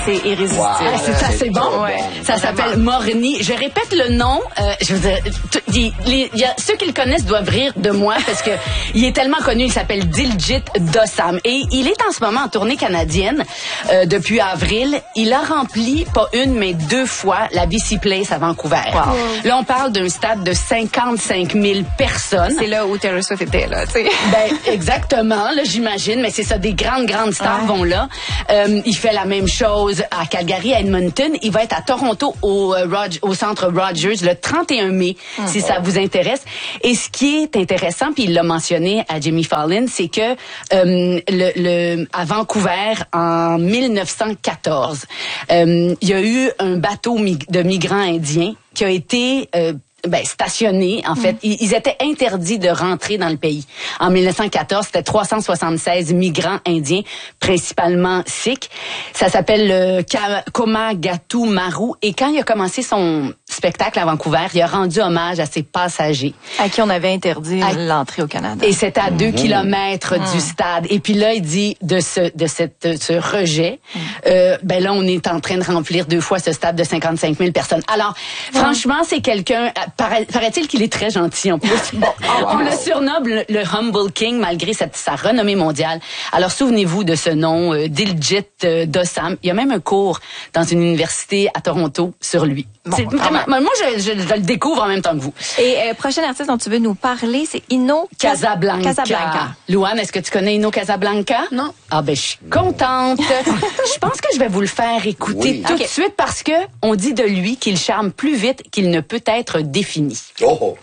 c'est irrésistible. Wow. C'est bon. Ouais. Ça s'appelle Morni. Je répète le nom. Je veux dire, ceux qui le connaissent doivent rire de moi parce que il est tellement connu. Il s'appelle Diljit Dosanjh et il est en ce moment en tournée canadienne depuis avril. Il a rempli pas une mais 2 fois la BC Place à Vancouver. Wow. Là, on parle d'un stade de 55 000 personnes. C'est là où Taylor Swift était, là, tu sais. Ben, exactement, là, j'imagine, mais c'est ça, des grandes stars vont là. Il fait la même chose à Calgary, à Edmonton. Il va être à Toronto au centre Rogers le 31 mai, si ça vous intéresse. Et ce qui est intéressant, puis il l'a mentionné à Jimmy Fallon, c'est que à Vancouver, en 1914, il y a eu un bateau de migrants indiens qui a été stationnés, en fait. Ils étaient interdits de rentrer dans le pays. En 1914, c'était 376 migrants indiens, principalement sikhs. Ça s'appelle le Komagatu Maru. Et quand il a commencé son spectacle à Vancouver, il a rendu hommage à ses passagers. À qui on avait interdit l'entrée au Canada. Et c'était à 2 kilomètres du stade. Et puis là, il dit de ce rejet, ben là, on est en train de remplir 2 fois ce stade de 55 000 personnes. Alors, franchement, c'est quelqu'un... Paraît-il qu'il est très gentil en plus. Bon, on le surnomme le Humble King malgré sa renommée mondiale. Alors souvenez-vous de ce nom, Diljit Dosanjh. Il y a même un cours dans une université à Toronto sur lui. Bon, vraiment, moi, je le découvre en même temps que vous. Et prochain artiste dont tu veux nous parler, c'est Ino Casablanca. Louane, est-ce que tu connais Ino Casablanca? Non. Ah ben, je suis contente. Je pense que je vais vous le faire écouter tout de suite parce que on dit de lui qu'il charme plus vite qu'il ne peut être défini. Oh.